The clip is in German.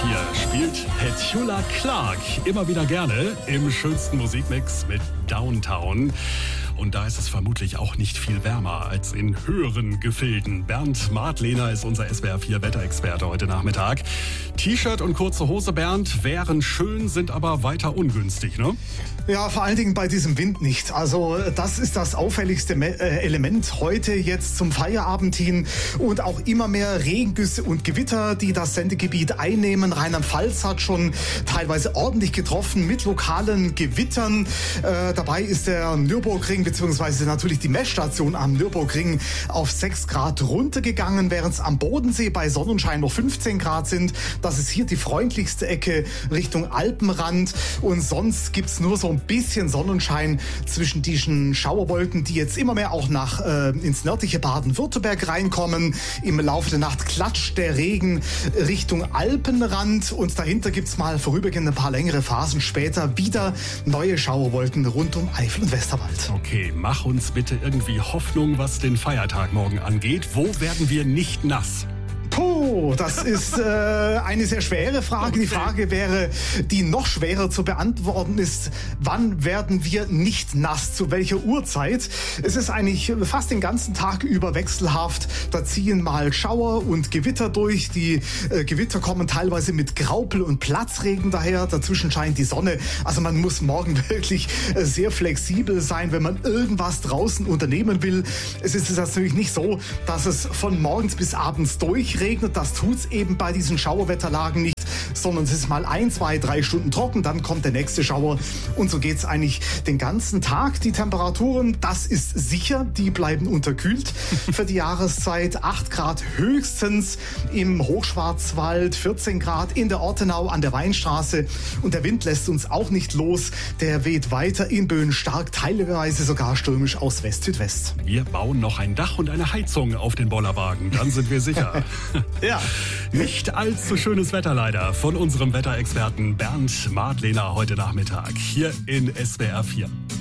4 spielt Petula Clark immer wieder gerne im schönsten Musikmix mit Downtown. Und da ist es vermutlich auch nicht viel wärmer als in höheren Gefilden. Bernd Martlehner ist unser SWR 4 Wetterexperte heute Nachmittag. T-Shirt und kurze Hose, Bernd, wären schön, sind aber weiter ungünstig, ne? Ja, vor allen Dingen bei diesem Wind nicht. Also das ist das auffälligste Element heute jetzt zum Feierabend hin. Und auch immer mehr Regengüsse und Gewitter, die das Sendegebiet einnehmen. Rheinland-Pfalz hat schon teilweise ordentlich getroffen mit lokalen Gewittern. Dabei ist der Nürburgring beziehungsweise natürlich die Messstation am Nürburgring auf 6 Grad runtergegangen, während es am Bodensee bei Sonnenschein noch 15 Grad sind. Das ist hier die freundlichste Ecke Richtung Alpenrand. Und sonst gibt's nur so ein bisschen Sonnenschein zwischen diesen Schauerwolken, die jetzt immer mehr auch ins nördliche Baden-Württemberg reinkommen. Im Laufe der Nacht klatscht der Regen Richtung Alpenrand und dahinter gibt's mal vorübergehend ein paar längere Phasen später wieder neue Schauerwolken rund um Eifel und Westerwald. Okay, mach uns bitte irgendwie Hoffnung, was den Feiertag morgen angeht. Wo werden wir nicht nass? Puh, das ist eine sehr schwere Frage. Okay. Die Frage wäre, die noch schwerer zu beantworten ist, wann werden wir nicht nass, zu welcher Uhrzeit? Es ist eigentlich fast den ganzen Tag über wechselhaft. Da ziehen mal Schauer und Gewitter durch. Die Gewitter kommen teilweise mit Graupel und Platzregen daher. Dazwischen scheint die Sonne. Also man muss morgen wirklich sehr flexibel sein, wenn man irgendwas draußen unternehmen will. Es ist natürlich nicht so, dass es von morgens bis abends durchregnet. Das tut's eben bei diesen Schauerwetterlagen nicht, sondern es ist mal 1, 2, 3 Stunden trocken, dann kommt der nächste Schauer und so geht's eigentlich den ganzen Tag. Die Temperaturen, das ist sicher, die bleiben unterkühlt für die Jahreszeit. 8 Grad höchstens im Hochschwarzwald, 14 Grad in der Ortenau an der Weinstraße und der Wind lässt uns auch nicht los. Der weht weiter in Böen stark, teilweise sogar stürmisch aus West-Südwest. Wir bauen noch ein Dach und eine Heizung auf den Bollerwagen, dann sind wir sicher. Ja. Nicht allzu schönes Wetter leider von unserem Wetterexperten Bernd Martlehner heute Nachmittag hier in SWR 4.